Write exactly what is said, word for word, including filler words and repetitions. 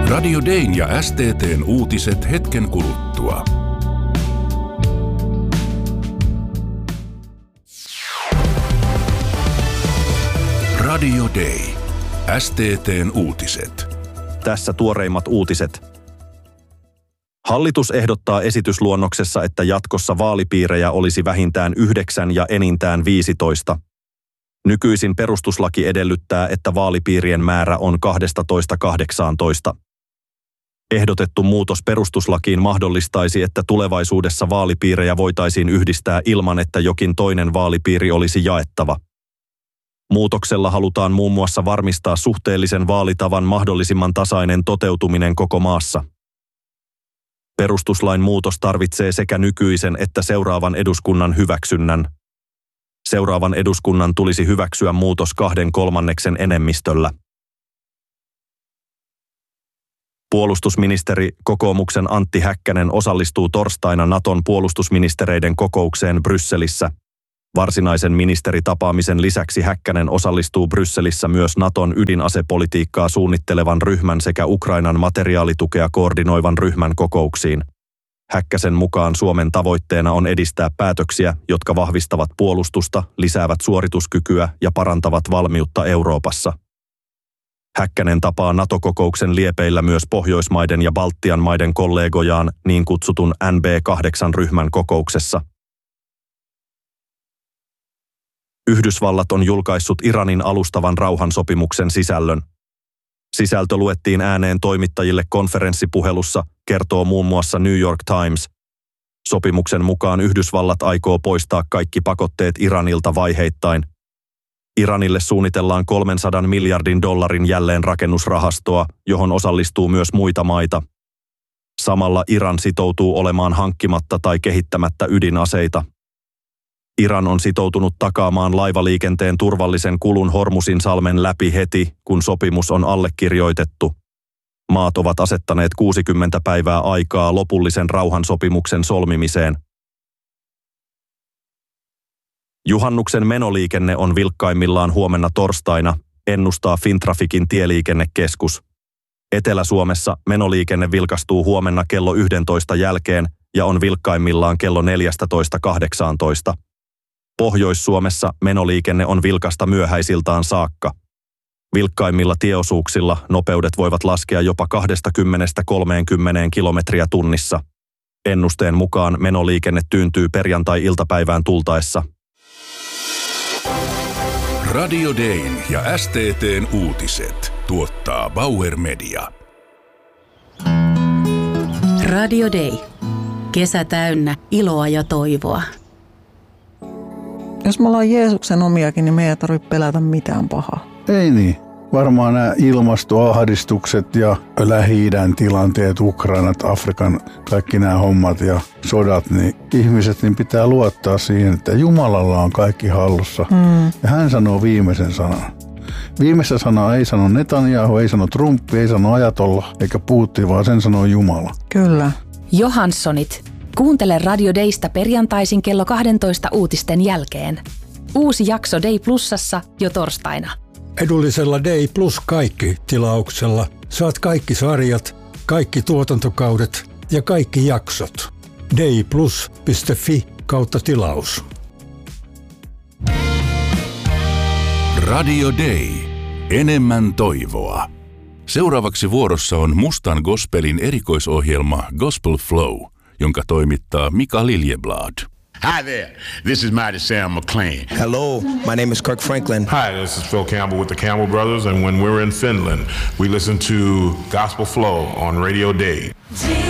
Radio Dayn ja S T T:n uutiset hetken kuluttua. Radio Day. S T T:n uutiset. Tässä tuoreimmat uutiset. Hallitus ehdottaa esitysluonnoksessa, että jatkossa vaalipiirejä olisi vähintään yhdeksän ja enintään viisitoista. Nykyisin perustuslaki edellyttää, että vaalipiirien määrä on kaksitoista kahdeksantoista. Ehdotettu muutos perustuslakiin mahdollistaisi, että tulevaisuudessa vaalipiirejä voitaisiin yhdistää ilman, että jokin toinen vaalipiiri olisi jaettava. Muutoksella halutaan muun muassa varmistaa suhteellisen vaalitavan mahdollisimman tasainen toteutuminen koko maassa. Perustuslain muutos tarvitsee sekä nykyisen että seuraavan eduskunnan hyväksynnän. Seuraavan eduskunnan tulisi hyväksyä muutos kahden kolmanneksen enemmistöllä. Puolustusministeri kokoomuksen Antti Häkkänen osallistuu torstaina Naton puolustusministereiden kokoukseen Brysselissä. Varsinaisen ministeritapaamisen lisäksi Häkkänen osallistuu Brysselissä myös Naton ydinasepolitiikkaa suunnittelevan ryhmän sekä Ukrainan materiaalitukea koordinoivan ryhmän kokouksiin. Häkkäsen mukaan Suomen tavoitteena on edistää päätöksiä, jotka vahvistavat puolustusta, lisäävät suorituskykyä ja parantavat valmiutta Euroopassa. Häkkänen tapaa NATO-kokouksen liepeillä myös Pohjoismaiden ja Baltian maiden kollegojaan niin kutsutun N B kahdeksan ryhmän kokouksessa. Yhdysvallat on julkaissut Iranin alustavan rauhansopimuksen sisällön. Sisältö luettiin ääneen toimittajille konferenssipuhelussa, kertoo muun muassa New York Times. Sopimuksen mukaan Yhdysvallat aikoo poistaa kaikki pakotteet Iranilta vaiheittain. Iranille suunnitellaan kolmensadan miljardin dollarin jälleenrakennusrahastoa, johon osallistuu myös muita maita. Samalla Iran sitoutuu olemaan hankkimatta tai kehittämättä ydinaseita. Iran on sitoutunut takaamaan laivaliikenteen turvallisen kulun Hormuzin salmen läpi heti, kun sopimus on allekirjoitettu. Maat ovat asettaneet kuusikymmentä päivää aikaa lopullisen rauhansopimuksen solmimiseen. Juhannuksen menoliikenne on vilkkaimmillaan huomenna torstaina, ennustaa Fintraficin tieliikennekeskus. Etelä-Suomessa menoliikenne vilkastuu huomenna kello yksitoista jälkeen ja on vilkkaimmillaan kello neljätoista kahdeksantoista. Pohjois-Suomessa menoliikenne on vilkasta myöhäisiltaan saakka. Vilkkaimmilla tieosuuksilla nopeudet voivat laskea jopa kaksikymmentä kolmekymmentä kilometriä tunnissa. Ennusteen mukaan menoliikenne tyyntyy perjantai-iltapäivään tultaessa. Radio Dayn ja S T T:n uutiset tuottaa Bauer Media. Radio Day. Kesä täynnä iloa ja toivoa. Jos me ollaan Jeesuksen omiakin, niin me ei tarvitse pelätä mitään pahaa. Ei niin. Varmaan nämä ilmastoahdistukset ja Lähi-idän tilanteet, Ukrainat, Afrikan, kaikki nämä hommat ja sodat, niin ihmiset niin pitää luottaa siihen, että Jumalalla on kaikki hallussa. Mm. Ja hän sanoo viimeisen sanan. Viimeistä sanaa ei sano Netanyahu, ei sano Trump, ei sano Ajatolla eikä Putin, vaan sen sanoo Jumala. Kyllä. Johanssonit. Kuuntele Radio Daysta perjantaisin kello kaksitoista uutisten jälkeen. Uusi jakso Day Plusassa jo torstaina. Edullisella Day Plus kaikki -tilauksella saat kaikki sarjat, kaikki tuotantokaudet ja kaikki jaksot. dayplus piste fi kautta tilaus. Radio Day. Enemmän toivoa. Seuraavaksi vuorossa on Mustan gospelin erikoisohjelma Gospel Flow, jonka toimittaa Mika Liljeblad. Hi there, this is Mighty Sam McLean. Hello, my name is Kirk Franklin. Hi, this is Phil Campbell with the Campbell Brothers, and when we're in Finland, we listen to Gospel Flow on Radio Day.